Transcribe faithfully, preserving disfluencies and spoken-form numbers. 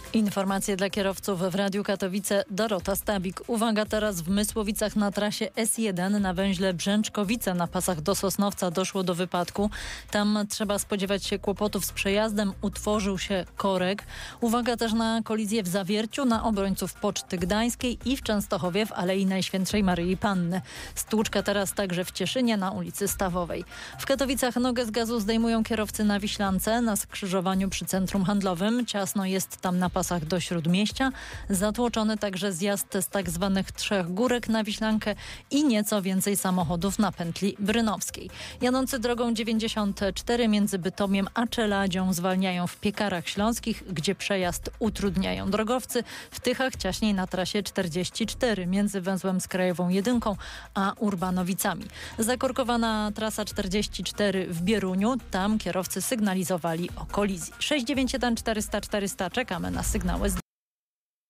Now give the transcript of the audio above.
Informacje dla kierowców w Radiu Katowice. Dorota Stabik. Uwaga, teraz w Mysłowicach na trasie S jeden na węźle Brzęczkowice na pasach do Sosnowca doszło do wypadku. Tam trzeba spodziewać się kłopotów z przejazdem. Utworzył się korek. Uwaga też na kolizję w Zawierciu, na obrońców Poczty Gdańskiej i w Częstochowie w Alei Najświętszej Maryi Panny. Stłuczka teraz także w Cieszynie na ulicy Stawowej. W Katowicach nogę z gazu zdejmują kierowcy na Wiślance na skrzyżowaniu przy centrum handlowym. Ciasno jest tam na pasach do Śródmieścia. Zatłoczony także zjazd z tak zwanych Trzech Górek na Wiślankę i nieco więcej samochodów na pętli brynowskiej. Jadący drogą dziewięćdziesiąt cztery między Bytomiem a Czeladzią zwalniają w Piekarach Śląskich, gdzie przejazd utrudniają drogowcy. W Tychach ciaśniej na trasie czterdzieści cztery między węzłem z Krajową Jedynką a Urbanowicami. Zakorkowana trasa czterdzieści cztery w Bieruniu. Tam kierowcy sygnalizowali o kolizji. sześć dziewięć jeden czterysta czterysta. Czekamy na sygnały z